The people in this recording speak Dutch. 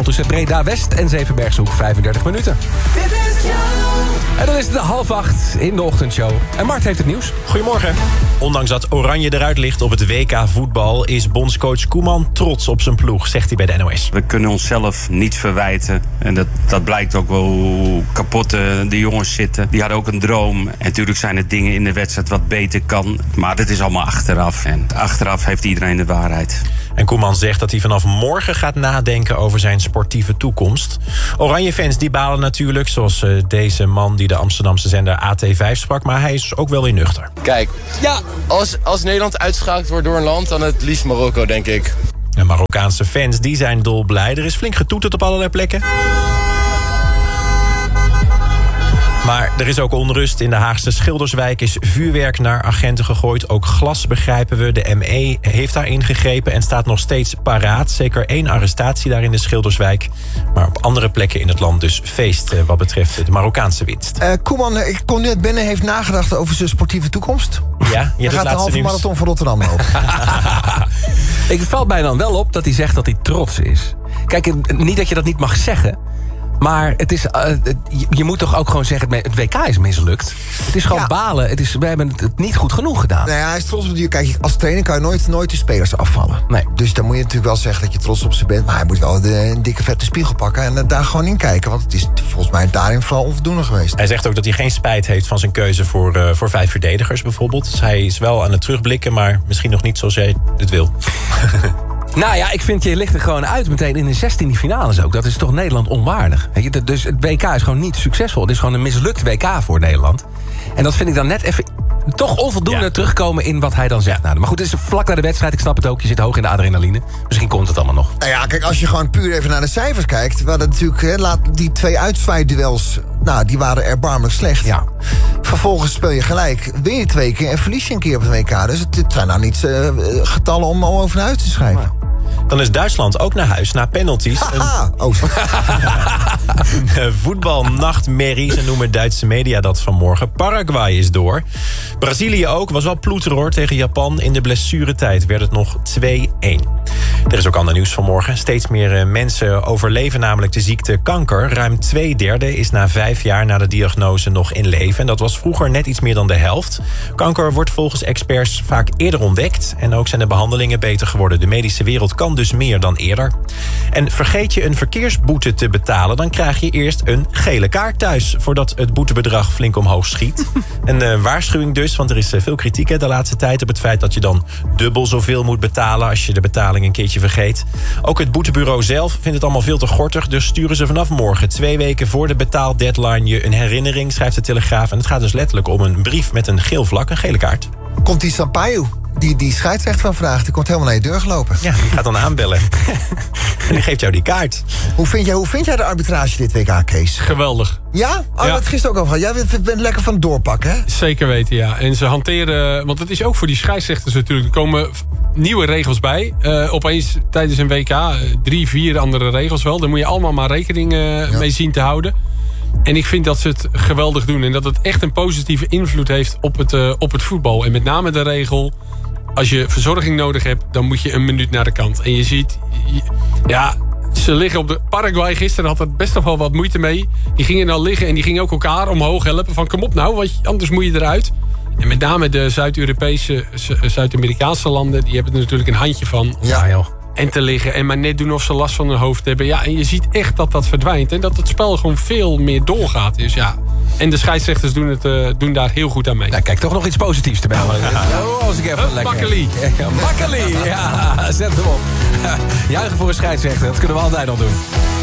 tussen Breda-West en Zevenbergshoek 35 minuten. Dit is Joe. En dan is het 7:30 in de ochtendshow. En Mart heeft het nieuws. Goedemorgen. Ondanks dat Oranje eruit ligt op het WK voetbal... is bondscoach Koeman trots op zijn ploeg, zegt hij bij de NOS. We kunnen onszelf niet verwijten. En dat blijkt ook wel hoe kapot de jongens zitten. Die hadden ook een droom. En natuurlijk zijn er dingen in de wedstrijd wat beter kan. Maar dit is allemaal achteraf. En achteraf heeft iedereen de waarheid. En Koeman zegt dat hij vanaf morgen gaat nadenken over zijn sportieve toekomst. Oranje-fans die balen natuurlijk, zoals deze man die de Amsterdamse zender AT5 sprak. Maar hij is ook wel weer nuchter. Kijk, ja, als Nederland uitgeschakeld wordt door een land, dan het liefst Marokko, denk ik. De Marokkaanse fans die zijn dolblij. Er is flink getoeterd op allerlei plekken. Maar er is ook onrust. In de Haagse Schilderswijk is vuurwerk naar agenten gegooid. Ook glas, begrijpen we. De ME heeft daar ingegrepen en staat nog steeds paraat. Zeker 1 arrestatie daar in de Schilderswijk. Maar op andere plekken in het land dus feest wat betreft de Marokkaanse winst. Koeman, ik kom net binnen, heeft nagedacht over zijn sportieve toekomst. Ja, je gaat de halve marathon van Rotterdam lopen. Ik valt mij dan wel op dat hij zegt dat hij trots is. Kijk, niet dat je dat niet mag zeggen... Maar het is, je moet toch ook gewoon zeggen... het WK is mislukt. Het is gewoon balen. We hebben het niet goed genoeg gedaan. Nou ja, hij is trots op die. Kijk, als trainer kan je nooit de spelers afvallen. Nee. Dus dan moet je natuurlijk wel zeggen dat je trots op ze bent. Maar hij moet wel een dikke vette spiegel pakken... en daar gewoon in kijken. Want het is volgens mij daarin vooral onvoldoende geweest. Hij zegt ook dat hij geen spijt heeft van zijn keuze voor 5 verdedigers bijvoorbeeld. Dus hij is wel aan het terugblikken... maar misschien nog niet zoals hij het wil. Nou ja, ik vind je ligt er gewoon uit meteen in de 16e finales ook. Dat is toch Nederland onwaardig. Weet je? Dus het WK is gewoon niet succesvol. Het is gewoon een mislukt WK voor Nederland. En dat vind ik dan net even toch onvoldoende terugkomen in wat hij dan zegt. Nou, maar goed, het is vlak na de wedstrijd, ik snap het ook. Je zit hoog in de adrenaline. Misschien komt het allemaal nog. Nou ja, kijk, als je gewoon puur even naar de cijfers kijkt... we hadden natuurlijk die 2 uitzwaaiduels... nou, die waren erbarmelijk slecht. Ja. Vervolgens speel je gelijk, win je 2 keer... en verlies je een keer op het WK. Dus het zijn nou niet getallen om over naar huis te schrijven. Ja. Dan is Duitsland ook naar huis na penalties. Een voetbalnachtmerrie, zo noemen Duitse media dat vanmorgen. Paraguay is door. Brazilië ook, was wel ploeteren hoor tegen Japan. In de blessuretijd werd het nog 2-1. Er is ook ander nieuws vanmorgen. Steeds meer mensen overleven namelijk de ziekte kanker. Ruim 2/3 is na 5 jaar na de diagnose nog in leven. En dat was vroeger net iets meer dan de helft. Kanker wordt volgens experts vaak eerder ontdekt. En ook zijn de behandelingen beter geworden. De medische wereld kan dus meer dan eerder. En vergeet je een verkeersboete te betalen... dan krijg je eerst een gele kaart thuis... voordat het boetebedrag flink omhoog schiet. Een waarschuwing dus, want er is veel kritiek de laatste tijd... op het feit dat je dan dubbel zoveel moet betalen... als je de betaling een keertje vergeet. Ook het boetebureau zelf vindt het allemaal veel te gortig... dus sturen ze vanaf morgen 2 weken voor de betaaldeadline... je een herinnering, schrijft de Telegraaf. En het gaat dus letterlijk om een brief met een geel vlak, een gele kaart. Komt die Sampaio, die scheidsrechter van vandaag... die komt helemaal naar je deur gelopen. Ja, die gaat dan aanbellen. En die geeft jou die kaart. Hoe vind jij de arbitrage dit WK, Kees? Geweldig. Ja? Oh, ja. dat gisteren ook al gehad. Jij bent lekker van het doorpakken, hè? Zeker weten, ja. En ze hanteren... Want het is ook voor die scheidsrechters natuurlijk... Er komen nieuwe regels bij. Opeens tijdens een WK 3, 4 andere regels wel. Daar moet je allemaal maar rekening mee zien te houden. En ik vind dat ze het geweldig doen. En dat het echt een positieve invloed heeft op het voetbal. En met name de regel... Als je verzorging nodig hebt, dan moet je een minuut naar de kant. En je ziet... Ze liggen op de... Paraguay gisteren had er best nog wel wat moeite mee. Die gingen dan liggen en die gingen ook elkaar omhoog helpen. Van kom op nou, want anders moet je eruit. En met name de Zuid-Europese, Zuid-Amerikaanse landen... die hebben er natuurlijk een handje van. Ja, joh. En te liggen en maar net doen of ze last van hun hoofd hebben. Ja, en je ziet echt dat dat verdwijnt. En dat het spel gewoon veel meer doorgaat. Dus ja... En de scheidsrechters doen daar heel goed aan mee. Nou, kijk, toch nog iets positiefs te melden. Als ik even lekker... Makkeli. Makkeli, ja, zet hem op. Juichen voor een scheidsrechter, dat kunnen we altijd al doen.